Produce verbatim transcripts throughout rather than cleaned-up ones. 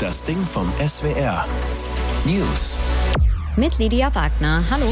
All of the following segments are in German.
Das Ding vom S W R. News. Mit Lydia Wagner. Hallo.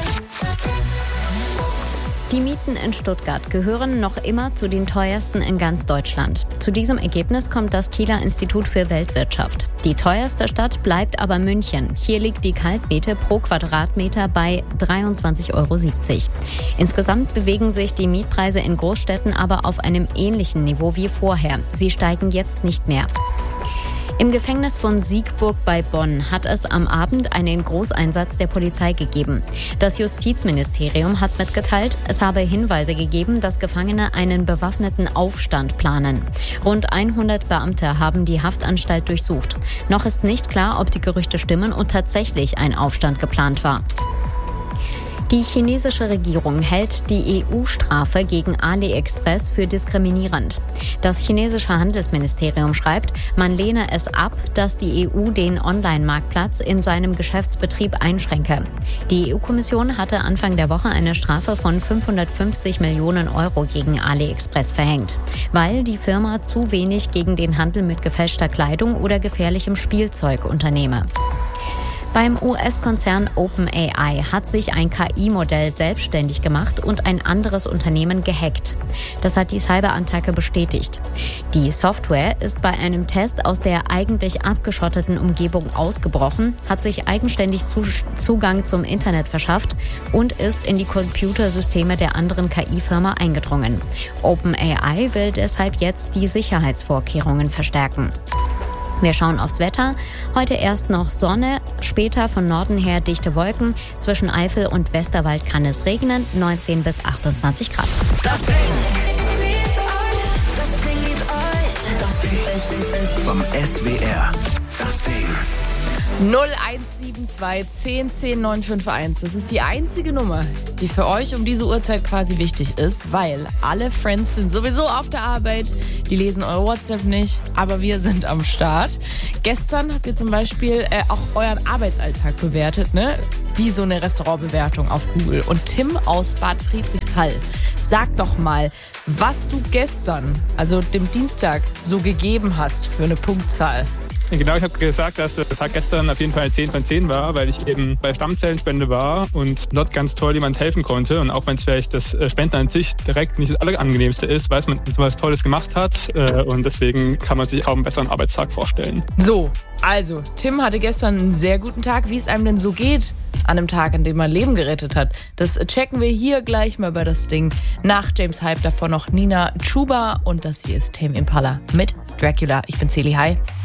Die Mieten in Stuttgart gehören noch immer zu den teuersten in ganz Deutschland. Zu diesem Ergebnis kommt das Kieler Institut für Weltwirtschaft. Die teuerste Stadt bleibt aber München. Hier liegt die Kaltmiete pro Quadratmeter bei dreiundzwanzig Euro siebzig. Insgesamt bewegen sich die Mietpreise in Großstädten aber auf einem ähnlichen Niveau wie vorher. Sie steigen jetzt nicht mehr. Im Gefängnis von Siegburg bei Bonn hat es am Abend einen Großeinsatz der Polizei gegeben. Das Justizministerium hat mitgeteilt, es habe Hinweise gegeben, dass Gefangene einen bewaffneten Aufstand planen. Rund hundert Beamte haben die Haftanstalt durchsucht. Noch ist nicht klar, ob die Gerüchte stimmen und tatsächlich ein Aufstand geplant war. Die chinesische Regierung hält die E U-Strafe gegen AliExpress für diskriminierend. Das chinesische Handelsministerium schreibt, man lehne es ab, dass die E U den Online-Marktplatz in seinem Geschäftsbetrieb einschränke. Die E U-Kommission hatte Anfang der Woche eine Strafe von fünfhundertfünfzig Millionen Euro gegen AliExpress verhängt, weil die Firma zu wenig gegen den Handel mit gefälschter Kleidung oder gefährlichem Spielzeug unternehme. Beim U S-Konzern OpenAI hat sich ein K I-Modell selbstständig gemacht und ein anderes Unternehmen gehackt. Das hat die Cyberattacke bestätigt. Die Software ist bei einem Test aus der eigentlich abgeschotteten Umgebung ausgebrochen, hat sich eigenständig Zugang zum Internet verschafft und ist in die Computersysteme der anderen K I-Firma eingedrungen. OpenAI will deshalb jetzt die Sicherheitsvorkehrungen verstärken. Wir schauen aufs Wetter. Heute erst noch Sonne, später von Norden her dichte Wolken. Zwischen Eifel und Westerwald kann es regnen, neunzehn bis achtundzwanzig Grad. Das Ding. Das Ding liebt euch. Das Ding vom S W R. Das Ding. null eins sieben zwei zehn zehn neun fünf eins. Das ist die einzige Nummer, die für euch um diese Uhrzeit quasi wichtig ist, weil alle Friends sind sowieso auf der Arbeit, die lesen eure WhatsApp nicht, aber wir sind am Start. Gestern habt ihr zum Beispiel äh, auch euren Arbeitsalltag bewertet, ne? Wie so eine Restaurantbewertung auf Google. Und Tim aus Bad Friedrichshall, sag doch mal, was du gestern, also dem Dienstag, so gegeben hast für eine Punktzahl. Genau, ich habe gesagt, dass der Tag gestern auf jeden Fall zehn von zehn war, weil ich eben bei Stammzellenspende war und dort ganz toll jemand helfen konnte. Und auch wenn es vielleicht das Spenden an sich direkt nicht das Allerangenehmste ist, weil man so was Tolles gemacht hat. Und deswegen kann man sich kaum einen besseren Arbeitstag vorstellen. So, also, Tim hatte gestern einen sehr guten Tag. Wie es einem denn so geht an einem Tag, an dem man Leben gerettet hat, das checken wir hier gleich mal bei das Ding. Nach James Hype davor noch Nina Chuba und das hier ist Tame Impala mit Dracula. Ich bin Celi, hi.